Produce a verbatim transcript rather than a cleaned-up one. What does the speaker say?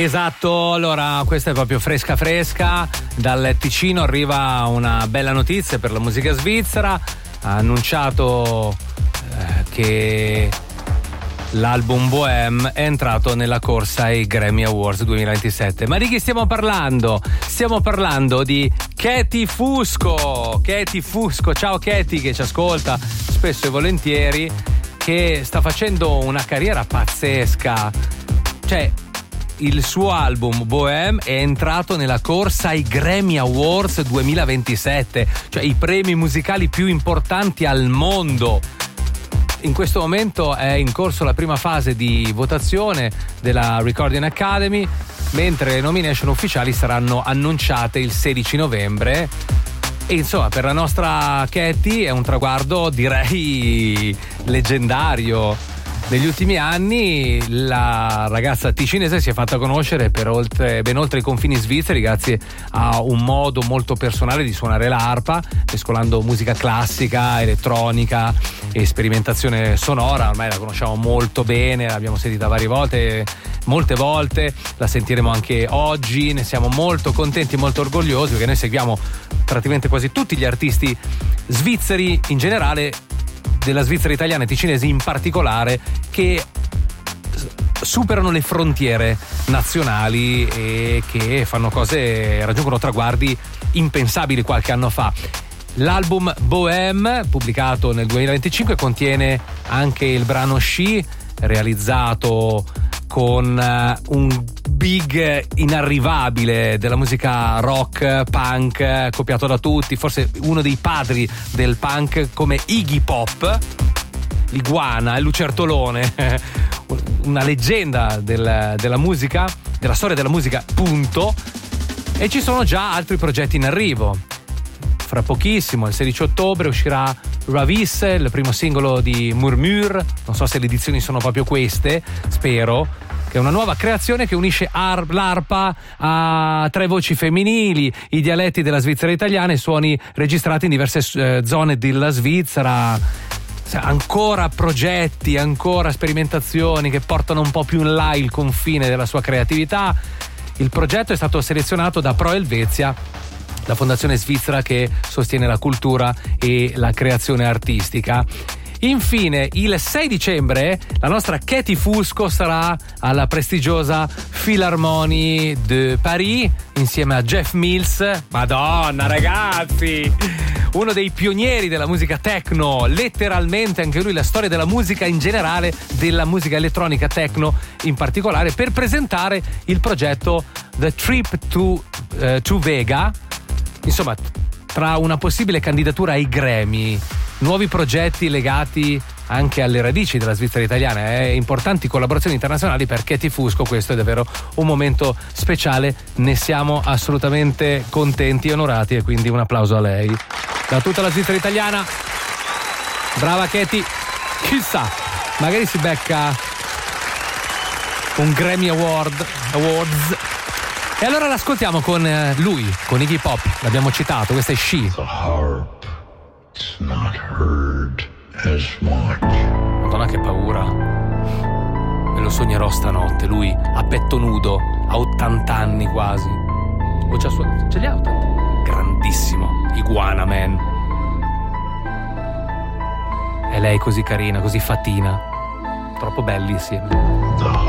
Esatto, allora questa è proprio fresca fresca, dal Ticino arriva una bella notizia per la musica svizzera, ha annunciato eh, che l'album Bohème è entrato nella corsa ai Grammy Awards duemilaventisette. Ma di chi stiamo parlando? Stiamo parlando di Katie Fusco. Katie Fusco, ciao Katie, che ci ascolta spesso e volentieri, che sta facendo una carriera pazzesca. Cioè, il suo album Bohème è entrato nella corsa ai Grammy Awards duemilaventisette, cioè i premi musicali più importanti al mondo. In questo momento è in corso la prima fase di votazione della Recording Academy, mentre le nomination ufficiali saranno annunciate il sedici novembre. E insomma, per la nostra Katie è un traguardo, direi, leggendario. Negli ultimi anni la ragazza ticinese si è fatta conoscere per oltre, ben oltre i confini svizzeri grazie a un modo molto personale di suonare l'arpa, mescolando musica classica, elettronica e sperimentazione sonora. Ormai la conosciamo molto bene, l'abbiamo sentita varie volte, molte volte, la sentiremo anche oggi. Ne siamo molto contenti e molto orgogliosi, perché noi seguiamo praticamente quasi tutti gli artisti svizzeri in generale, della Svizzera italiana e ticinesi in particolare, che superano le frontiere nazionali e che fanno cose, raggiungono traguardi impensabili qualche anno fa. L'album Bohème, pubblicato nel duemilaventicinque, contiene anche il brano She, realizzato con uh, un big inarrivabile della musica rock, punk, copiato da tutti, forse uno dei padri del punk come Iggy Pop, l'iguana, il lucertolone, una leggenda del, della musica, della storia della musica, punto. E ci sono già altri progetti in arrivo. Fra pochissimo, il sedici ottobre, uscirà Ravis, il primo singolo di Murmure. Non so se le edizioni sono proprio queste, spero, che è una nuova creazione che unisce ar- l'arpa a tre voci femminili, i dialetti della Svizzera italiana e suoni registrati in diverse eh, zone della Svizzera. Ancora progetti, ancora sperimentazioni che portano un po' più in là il confine della sua creatività. Il progetto è stato selezionato da Pro Helvetia, la fondazione svizzera che sostiene la cultura e la creazione artistica. Infine, il sei dicembre la nostra Katie Fusco sarà alla prestigiosa Philharmonie de Paris insieme a Jeff Mills. Madonna ragazzi, uno dei pionieri della musica techno, letteralmente anche lui, la storia della musica in generale, della musica elettronica techno in particolare, per presentare il progetto The Trip to, uh, to Vega. Insomma, tra una possibile candidatura ai Grammy, nuovi progetti legati anche alle radici della Svizzera italiana e eh, importanti collaborazioni internazionali per Katie Fusco, questo è davvero un momento speciale, ne siamo assolutamente contenti e onorati, e quindi un applauso a lei da tutta la Svizzera italiana. Brava Katie, chissà, magari si becca un Grammy Award Awards. E allora l'ascoltiamo con lui, con Iggy Pop, l'abbiamo citato, questa è She. The harp, it's not heard as much. Madonna che paura. Me lo sognerò stanotte, lui a petto nudo, a ottanta anni quasi. O c'ha suo... ce li ha ottanta? Grandissimo, Iguana Man. E lei così carina, così fatina. Troppo belli insieme. The